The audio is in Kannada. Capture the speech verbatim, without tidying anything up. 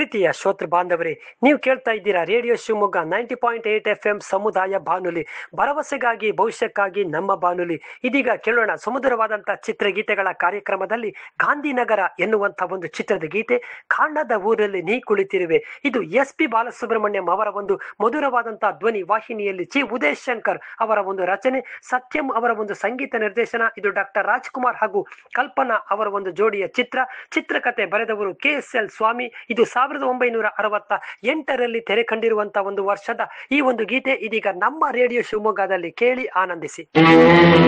ಪ್ರೀತಿಯ ಶ್ರೋತೃ ಬಾಂಧವರೇ, ನೀವು ಕೇಳ್ತಾ ಇದ್ದೀರಾ radio Shivamogga ninety point eight F M ಸಮುದಾಯ ಬಾನುಲಿ, ಭರವಸೆಗಾಗಿ ಭವಿಷ್ಯಕ್ಕಾಗಿ ನಮ್ಮ ಬಾನುಲಿ. ಇದೀಗ ಕೇಳೋಣ ಸುಮಧುರವಾದಂತಹ ಚಿತ್ರಗೀತೆಗಳ ಕಾರ್ಯಕ್ರಮದಲ್ಲಿ ಗಾಂಧಿನಗರ ಎನ್ನುವಂತಹ ಒಂದು ಚಿತ್ರದ ಗೀತೆ. ಕಾಂಡದ ಊರಲ್ಲಿ ನೀ ಕುಳಿತಿರುವೆ, ಇದು ಎಸ್ ಪಿ ಬಾಲಸುಬ್ರಹ್ಮಣ್ಯಂ ಅವರ ಒಂದು ಮಧುರವಾದಂತಹ ಧ್ವನಿ ವಾಹಿನಿಯಲ್ಲಿ ಜಿ ಉದಯ್ ಶಂಕರ್ ಅವರ ಒಂದು ರಚನೆ, ಸತ್ಯಂ ಅವರ ಒಂದು ಸಂಗೀತ ನಿರ್ದೇಶನ. ಇದು ಡಾಕ್ಟರ್ ರಾಜ್ಕುಮಾರ್ ಹಾಗೂ ಕಲ್ಪನಾ ಅವರ ಒಂದು ಜೋಡಿಯ ಚಿತ್ರ. ಚಿತ್ರಕಥೆ ಬರೆದವರು ಕೆ ಎಸ್ ಎಲ್ ಸ್ವಾಮಿ. ಇದು ಸಾವಿರದ ಒಂಬೈನೂರ ಅರವತ್ತ ಎಂಟರಲ್ಲಿ ತೆರೆ ಕಂಡಿರುವಂತಹ ಒಂದು ವರ್ಷದ ಈ ಒಂದು ಗೀತೆ ಇದೀಗ ನಮ್ಮ ರೇಡಿಯೋ ಶಿವಮೊಗ್ಗದಲ್ಲಿ ಕೇಳಿ ಆನಂದಿಸಿ.